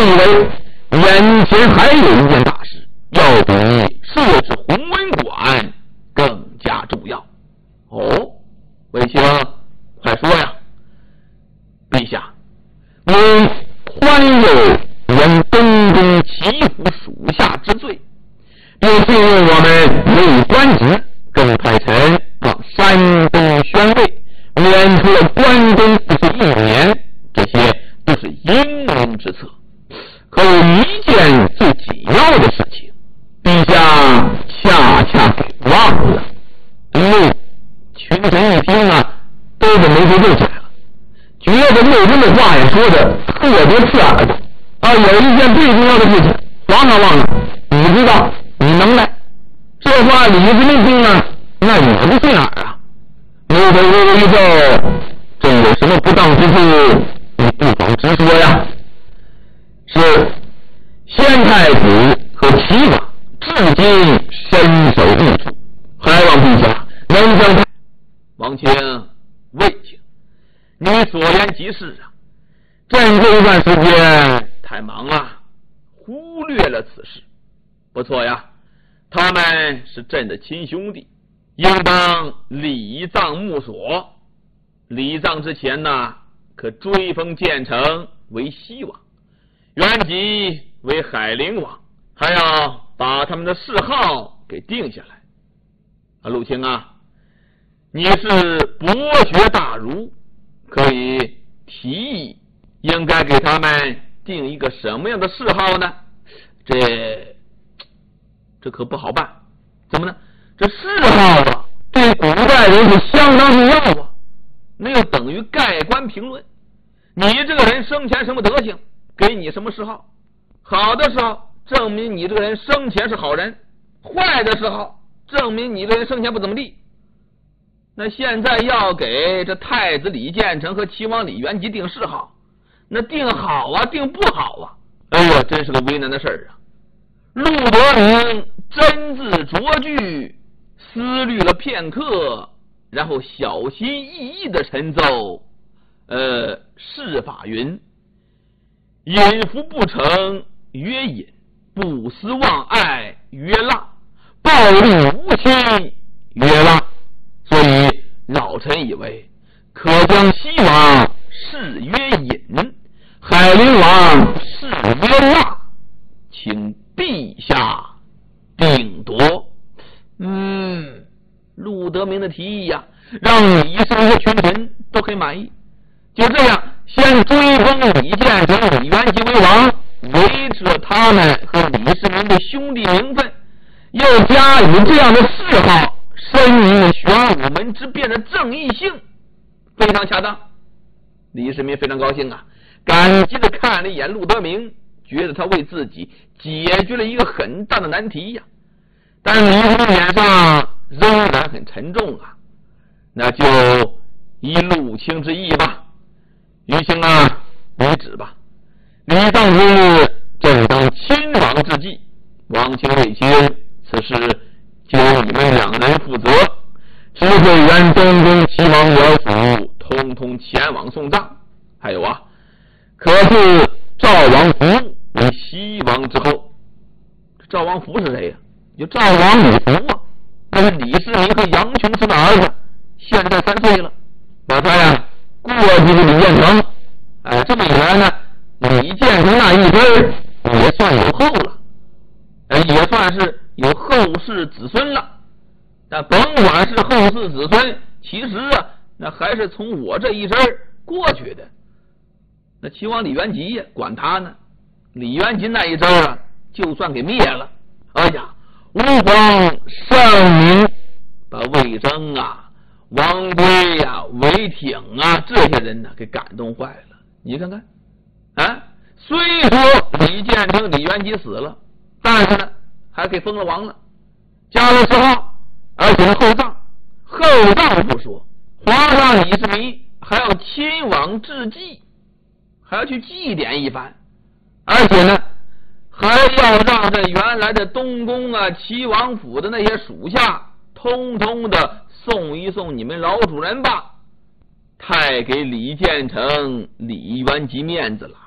以为眼前还有一件大事，要比设置弘文馆更加重要。哦，卫青，快说呀！陛下，你宽宥原东宫齐府属下之罪，并信任我们为官职，更派臣往山东宣慰，免除了关东41年，这些都是英明之策。可有一件最紧要的事情，陛下恰恰给忘了。群臣一听啊，都是眉头皱起来了，觉得内中的话也说的特别刺耳朵啊。有一件最重要的事情，皇上忘了，你知道，你能耐。这话李世民听了，那也不顺耳啊。眉头微微一皱，这有什么不当之处，你不妨直说呀。是先太子和齐王至今身首异处，还望陛下能将他。王卿、卫青，你所言极是啊。朕这一段时间太忙了，忽略了此事。不错呀，他们是朕的亲兄弟，应当礼葬墓所。礼葬之前呢，可追封建成为西王，元吉为海陵王，还要把他们的谥号给定下来。啊，陆青啊，你是博学大儒，可以提议应该给他们定一个什么样的谥号呢？这可不好办。怎么呢？这谥号啊，对古代人是相当重要啊，那又等于盖棺评论。你这个人生前什么德行，给你什么谥号。好的时候证明你这个人生前是好人，坏的时候证明你这个人生前不怎么地。那现在要给这太子李建成和齐王李元吉定谥号，那定好啊，定不好啊？哎呀，真是个为难的事儿啊！陆德明斟字酌句，思虑了片刻，然后小心翼翼的陈奏：谥法云：隐伏不成曰隐，不思忘爱曰辣，暴力无亲曰辣。所以老臣以为可将西王谥曰隐，海陵王谥曰辣，请陛下定夺。陆德明的提议呀，让李世民和群臣都很满意。就这样，先追封李建成、李元吉为王，维持了他们和李世民的兄弟名分，又加以这样的谥号，申明了玄武门之变的正义性，非常恰当。李世民非常高兴啊，感激地看了一眼陆德明，觉得他为自己解决了一个很大的难题呀。但李世民脸上仍然很沉重啊，那就依陆卿之意吧。于卿啊，你旨吧。礼葬之日，正当亲王之际，王卿、卫青，此事就你们两人负责，知会原东宫齐王僚府，通通前往送葬。还有啊，可是赵王福为西王之后。赵王福是谁呀？就赵王李福啊，那是李世民和杨琼斯的儿子，现在3岁了，把他呀过继给李建成。这么一来呢，李建成那一根也算有后了，也算是有后世子孙了。但甭管是后世子孙，其实啊，那还是从我这一身过去的。那齐王李元吉呀，管他呢，李元吉那一支啊，就算给灭了。哎呀，吾皇圣明，把魏征啊、王圭呀、韦挺啊这些人呢给感动坏了。你看看啊，虽说李建成、李元吉死了，但是呢还给封了王了，加了谥号，而且后葬。后葬不说，皇上李世民还要亲往致祭，还要去祭奠一番，而且呢还要让这原来的东宫啊、齐王府的那些属下通通的送一送你们老主人吧。太给李建成、李元吉面子了。